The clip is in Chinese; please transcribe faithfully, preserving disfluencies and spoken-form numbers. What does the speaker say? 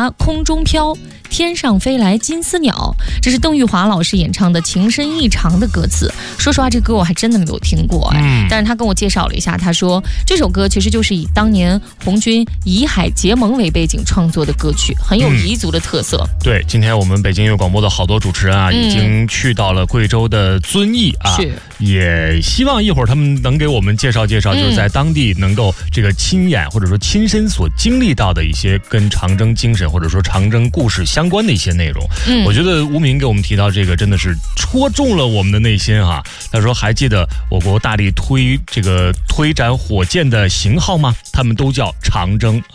华空中飘，天上飞来金丝鸟，这是邓玉华老师演唱的《情深意长》的歌词。说实话，这歌我还真的没有听过哎，嗯、但是他跟我介绍了一下，他说这首歌其实就是以当年红军以海结盟为背景创作的歌曲，很有彝族的特色。 嗯、对，今天我们北京音乐广播的好多主持人啊，嗯、已经去到了贵州的遵义啊，也希望一会儿他们能给我们介绍介绍，嗯、就是在当地能够这个亲眼或者说亲身所经历到的一些跟长征精神或者说长征故事相关的一些内容。嗯，我觉得吴明给我们提到这个真的是戳中了我们的内心哈、啊。他说还记得我国大力推这个推展火箭的型号吗？他们都叫长征